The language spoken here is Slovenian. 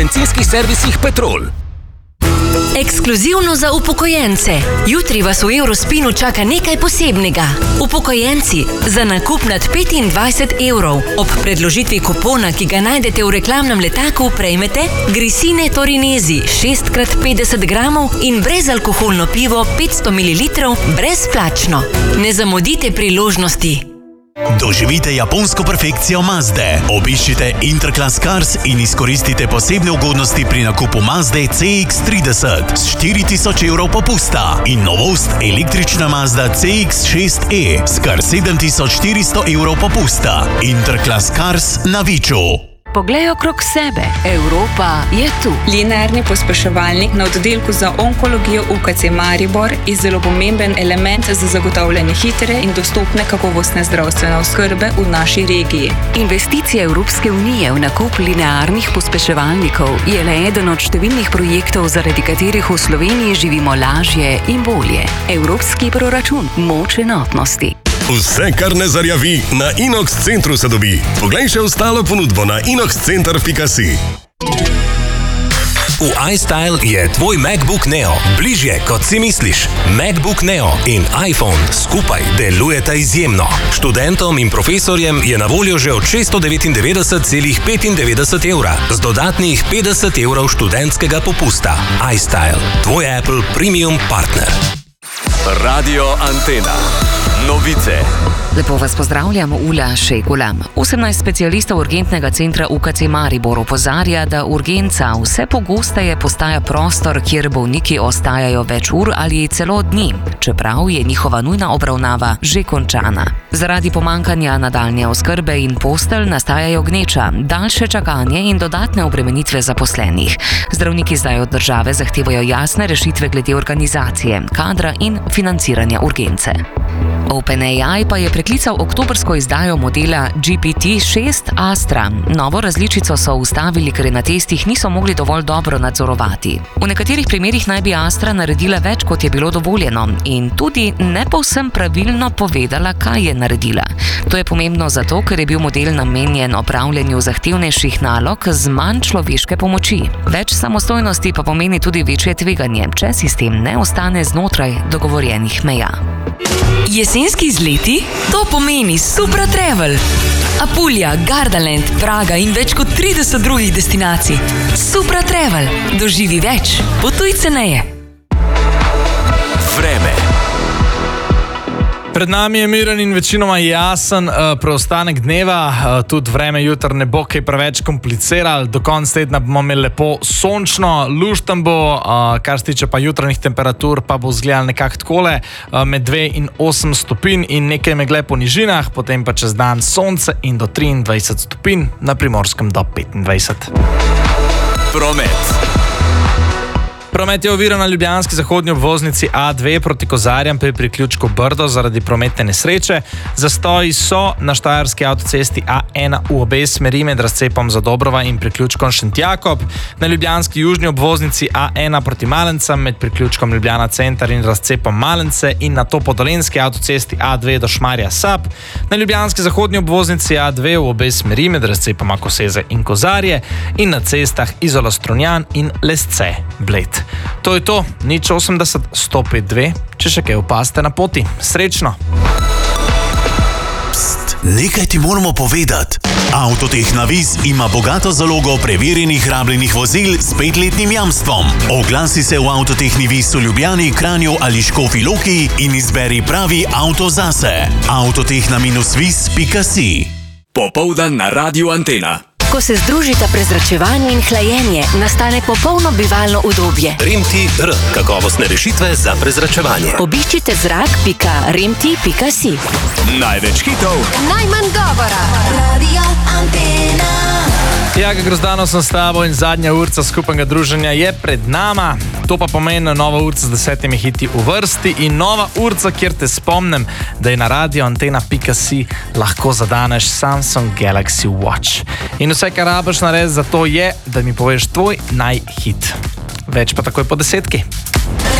bencinskih servisih Petrol. Ekskluzivno za upokojence. Jutri vas v Eurospinu čaka nekaj posebnega. Upokojenci, za nakup nad 25 evrov ob predložitvi kupona, ki ga najdete v reklamnem letaku, prejmete Grisine Torinesi 6x50 gramov in brezalkoholno pivo 500 ml brezplačno. Ne zamudite priložnosti. Doživite japonsko perfekcijo Mazde. Obiščite Interclass Cars in izkoristite posebne ugodnosti pri nakupu Mazde CX-30 s 4000 evrov popusta in novost električna Mazda CX-6e s kar 7400 evrov popusta. Interclass Cars na Viču. Poglej okrog sebe. Evropa je tu. Linearni pospeševalnik na oddelku za onkologijo UKC Maribor je zelo pomemben element za zagotavljanje hitre in dostopne kakovostne zdravstvene oskrbe v naši regiji. Investicija Evropske unije v nakup linearnih pospeševalnikov je le eden od številnih projektov, zaradi katerih v Sloveniji živimo lažje in bolje. Evropski proračun, moč enotnosti. Vse, kar ne zarjavi, na Inox Centru se dobi. Poglej še ostalo ponudbo na inoxcenter.si. V iStyle je tvoj MacBook Neo bližje, kot si misliš. MacBook Neo in iPhone skupaj delujeta izjemno. Študentom in profesorjem je na voljo že od 699,95 evra z dodatnih 50 evrov študentskega popusta. iStyle, tvoj Apple Premium partner. Radio Antena. Novice. Lepo vas pozdravljam, Ula Šegula. 18 specialistov urgentnega centra UKC Maribor opozarja, da urgenca vse pogosteje postaja prostor, kjer bolniki ostajajo več ur ali celo dni, čeprav je njihova nujna obravnava že končana. Zaradi pomankanja nadaljnje oskrbe in postelj nastajajo gneča, daljše čakanje in dodatne obremenitve zaposlenih. Zdravniki zdaj od države zahtevajo jasne rešitve glede organizacije, kadra in financiranja urgence. OpenAI pa je preklical oktobrsko izdajo modela GPT-6 Astra. Novo različico so ustavili, ker na testih niso mogli dovolj dobro nadzorovati. V nekaterih primerih naj bi Astra naredila več, kot je bilo dovoljeno, in tudi ne povsem pravilno povedala, kaj je naredila. To je pomembno zato, ker je bil model namenjen opravljanju zahtevnejših nalog z manj človeške pomoči. Več samostojnosti pa pomeni tudi večje tveganje, če sistem ne ostane znotraj dogovorjenih meja. Jesenski izleti? To pomeni Supra Travel. Apulja, Gardaland, Praga in več kot 30 drugih destinacij. Supra Travel. Doživi več. Potuj ceneje. Vreme. Pred nami je miren in večinoma jasen preostanek dneva, tudi vreme jutr ne bo kaj preveč kompliciral, do konca tedna bomo imeli lepo sončno, lušten bo, kar se tiče pa jutranjih temperatur, pa bo izgledal nekako takole, med 2 in 8 stopinj in nekaj megle po nižinah, potem pa čez dan sonce in do 23 stopinj, na Primorskem do 25. Promet. Promet je oviran na ljubljanski zahodni obvoznici A2 proti Kozarjam pri priključku Brdo zaradi prometne nesreče. Zastoji so na štajerski avtocesti A1 v obe smeri med razcepom Zadobrova in priključkom Šentjakob, na ljubljanski južni obvoznici A1 proti Malencem med priključkom Ljubljana Center in razcepom Malence in na to po dolenjski avtocesti A2 do Šmarja Sap, na ljubljanski zahodni obvoznici A2 v obe smeri med razcepoma Koseze in Kozarje in na cestah Izola Strunjan in Lesce Bled. To je to, 080 105 2, če še kaj opaste na poti. Srečno! Pst, nekaj ti moramo povedati. Avtotehna Viz ima bogato zalogo preverjenih rabljenih vozil s 5-letnim jamstvom. Oglasi se v Avtotehni Viz v Ljubljani, Kranju ali Škofji Loki in izberi pravi avto zase. Avtotehna-viz.si. Popoldan na Radio Antena. Ko se združita prezračevanje in hlajenje, nastane popolno bivalno udobje. Remti-R. Kakovostne rešitve za prezračevanje. Obiščite zrak.remti.si. Največ hitov. Najmanj govora. Radio Antena. Jaga Grozdano sem s tabo in zadnja urca skupnega druženja je pred nama. To pa pomeni nova urca z 10 hiti v vrsti in nova urca, kjer te spomnim, da je na radioantena.si lahko zadaneš Samsung Galaxy Watch. In vse, kar rabiš narediti za to je, da mi poveš tvoj najhit. Več pa takoj po 10.